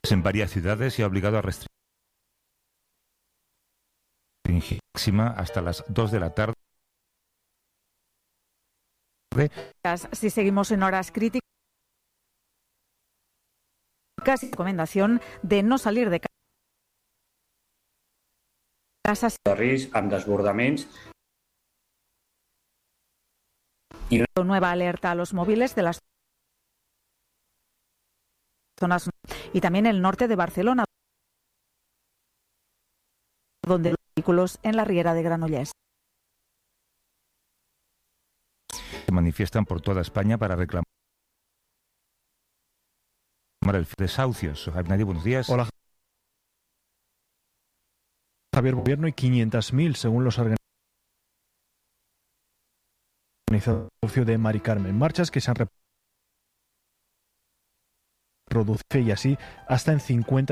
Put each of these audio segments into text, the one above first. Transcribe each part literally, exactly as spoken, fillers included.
en varias ciudades y ha obligado a restringir máxima hasta las dos de la tarde. Si seguimos en horas críticas, recomendación de no salir de casa. Risc amb desbordaments. Y nueva alerta a los móviles de las zonas y también el norte de Barcelona, donde los vehículos en la Riera de Granollers se manifiestan por toda España para reclamar el desahucios. Javier, buenos días. Hola, Javier. Gobierno y quinientos mil según los organizadores de Mari Carmen. Marchas que se han reproducido y así hasta en cincuenta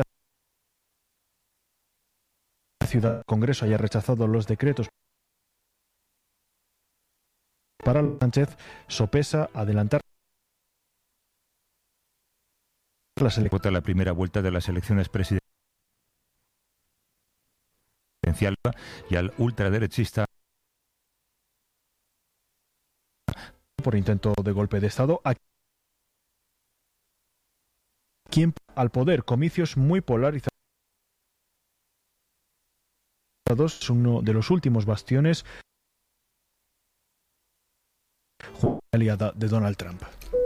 ciudades. El Congreso haya rechazado los decretos para Sánchez, sopesa adelantar las elecciones. La primera vuelta de las elecciones presidenciales y al ultraderechista por intento de golpe de Estado a quien al poder, comicios muy polarizados, es uno de los últimos bastiones aliada de Donald Trump.